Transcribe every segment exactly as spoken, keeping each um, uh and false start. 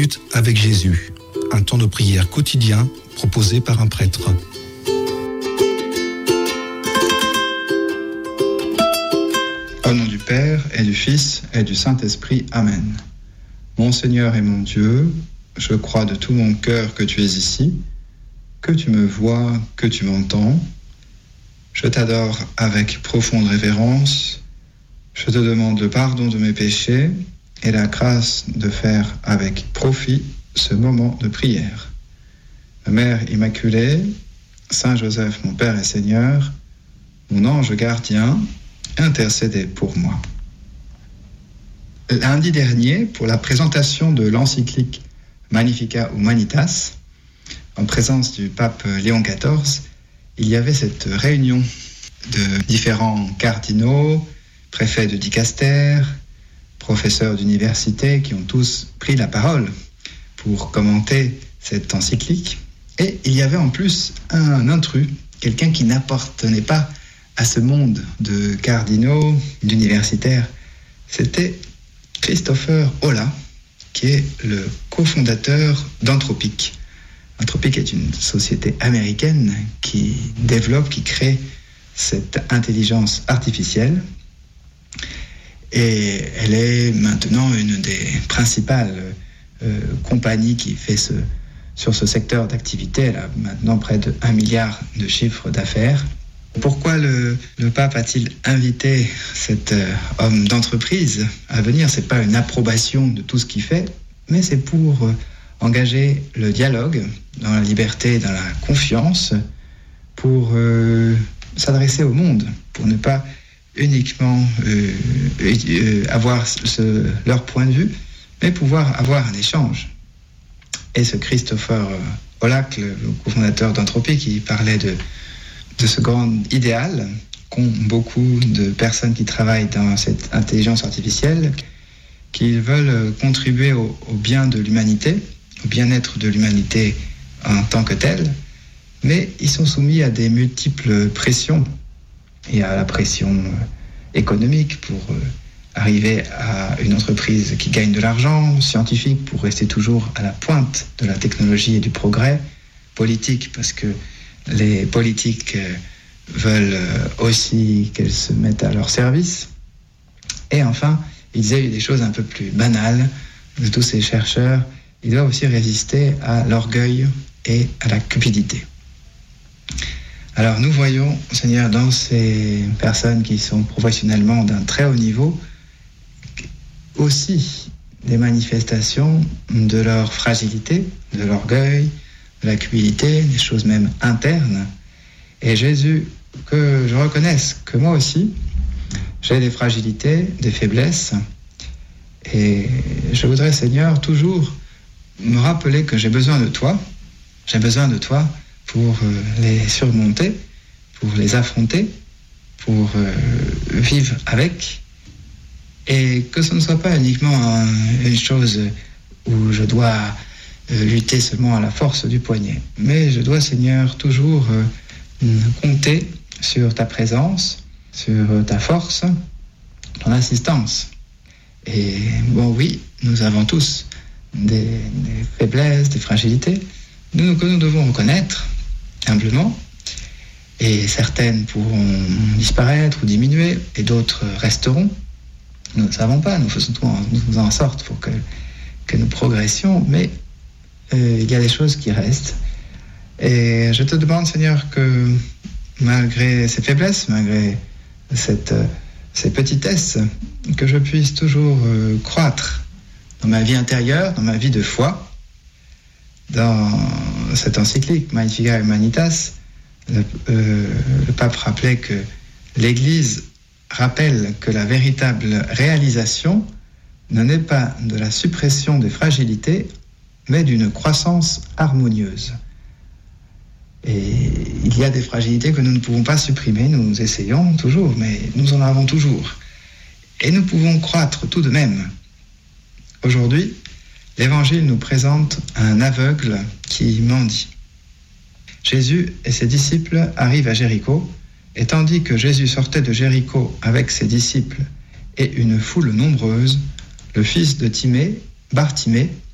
minutes avec Jésus, un temps de prière quotidien proposé par un prêtre. Au nom du Père et du Fils et du Saint-Esprit, Amen. Mon Seigneur et mon Dieu, je crois de tout mon cœur que tu es ici, que tu me vois, que tu m'entends. Je t'adore avec profonde révérence. Je te demande le pardon de mes péchés et la grâce de faire avec profit ce moment de prière. Ma Mère Immaculée, Saint Joseph, mon Père et Seigneur, mon ange gardien, intercédez pour moi. Lundi dernier, pour la présentation de l'encyclique Magnificat Humanitas, en présence du pape Léon quatorze, il y avait cette réunion de différents cardinaux, préfets de dicaster, professeurs d'université qui ont tous pris la parole pour commenter cette encyclique. Et il y avait en plus un intrus, quelqu'un qui n'appartenait pas à ce monde de cardinaux, d'universitaires. C'était Christopher Olah, qui est le cofondateur d'Anthropic. Anthropic est une société américaine qui développe, qui crée cette intelligence artificielle. Et elle est maintenant une des principales euh, compagnies qui fait ce, sur ce secteur d'activité. Elle a maintenant près de un milliard de chiffre d'affaires. Pourquoi le, le pape a-t-il invité cet euh, homme d'entreprise à venir ? Ce n'est pas une approbation de tout ce qu'il fait, mais c'est pour euh, engager le dialogue dans la liberté et dans la confiance, pour euh, s'adresser au monde, pour ne pas uniquement euh, euh, avoir ce, leur point de vue, mais pouvoir avoir un échange. Et ce Christopher Olah, le cofondateur d'Anthropic, qui parlait de, de ce grand idéal qu'ont beaucoup de personnes qui travaillent dans cette intelligence artificielle, qu'ils veulent contribuer au, au bien de l'humanité, au bien-être de l'humanité en tant que telle, mais ils sont soumis à des multiples pressions. Il y a la pression économique pour arriver à une entreprise qui gagne de l'argent, scientifique pour rester toujours à la pointe de la technologie et du progrès, politique parce que les politiques veulent aussi qu'elles se mettent à leur service. Et enfin, il disait des choses un peu plus banales de tous ces chercheurs. Ils doivent aussi résister à l'orgueil et à la cupidité. Alors nous voyons, Seigneur, dans ces personnes qui sont professionnellement d'un très haut niveau, aussi des manifestations de leur fragilité, de l'orgueil, de la cupidité, des choses même internes. Et Jésus, que je reconnaisse que moi aussi, j'ai des fragilités, des faiblesses, et je voudrais, Seigneur, toujours me rappeler que j'ai besoin de toi, j'ai besoin de toi pour les surmonter, pour les affronter, pour vivre avec, et que ce ne soit pas uniquement une chose où je dois lutter seulement à la force du poignet, mais je dois, Seigneur, toujours compter sur ta présence, sur ta force, ton assistance. Et bon, oui, nous avons tous des, des faiblesses, des fragilités, nous, que nous devons reconnaître humblement, et certaines pourront disparaître ou diminuer, et d'autres resteront. Nous ne savons pas, nous faisons tout en, nous faisons en sorte pour que, que nous progressions, mais euh, il y a des choses qui restent. Et je te demande, Seigneur, que malgré ces faiblesses, malgré cette, ces petitesses, que je puisse toujours euh, croître dans ma vie intérieure, dans ma vie de foi. Dans cette encyclique Magnificat Humanitas, le, euh, le pape rappelait que l'Église rappelle que la véritable réalisation ne naît pas de la suppression des fragilités, mais d'une croissance harmonieuse. Et il y a des fragilités que nous ne pouvons pas supprimer, nous essayons toujours, mais nous en avons toujours. Et nous pouvons croître tout de même. Aujourd'hui, l'Évangile nous présente un aveugle qui mendie. Jésus et ses disciples arrivent à Jéricho, et tandis que Jésus sortait de Jéricho avec ses disciples et une foule nombreuse, le fils de Timée, Bartimée,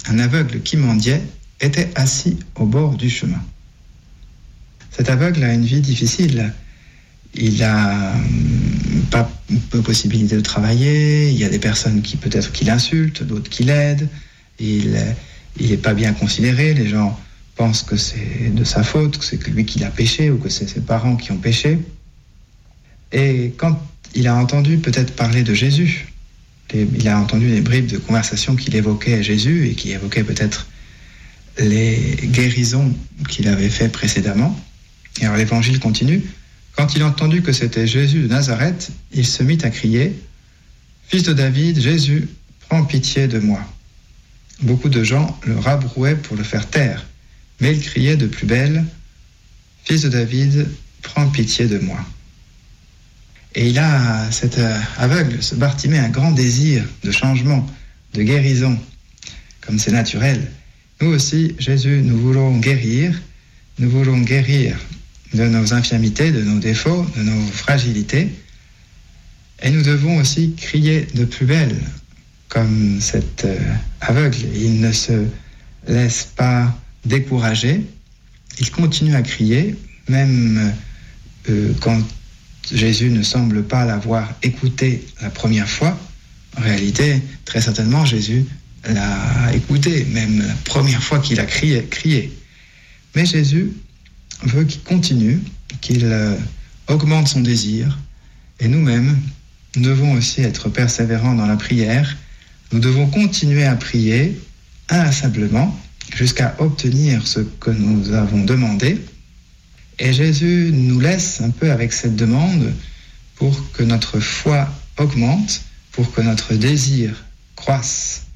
un aveugle qui mendiait, était assis au bord du chemin. Cet aveugle a une vie difficile. Il n'a pas de possibilité de travailler, il y a des personnes qui peut-être qui l'insultent, d'autres qui l'aident, il n'est pas bien considéré, les gens pensent que c'est de sa faute, que c'est lui qui l'a péché ou que c'est ses parents qui ont péché. Et quand il a entendu peut-être parler de Jésus, il a entendu des bribes de conversation qu'il évoquait à Jésus et qui évoquaient peut-être les guérisons qu'il avait fait précédemment. Et alors l'évangile continue. Quand il a entendu que c'était Jésus de Nazareth, il se mit à crier « Fils de David, Jésus, prends pitié de moi ». Beaucoup de gens le rabrouaient pour le faire taire, mais il criait de plus belle « Fils de David, prends pitié de moi ». Et il a, cet aveugle, ce Bartimée, un grand désir de changement, de guérison, comme c'est naturel. Nous aussi, Jésus, nous voulons guérir, nous voulons guérir de nos infirmités, de nos défauts, de nos fragilités. Et nous devons aussi crier de plus belle, comme cet aveugle. Il ne se laisse pas décourager, il continue à crier, même euh, quand Jésus ne semble pas l'avoir écouté la première fois. En réalité, très certainement, Jésus l'a écouté, même la première fois qu'il a crié. crié. Mais Jésus veut qu'il continue, qu'il euh, augmente son désir. Et nous-mêmes, nous devons aussi être persévérants dans la prière. Nous devons continuer à prier inlassablement jusqu'à obtenir ce que nous avons demandé. Et Jésus nous laisse un peu avec cette demande pour que notre foi augmente, pour que notre désir croisse.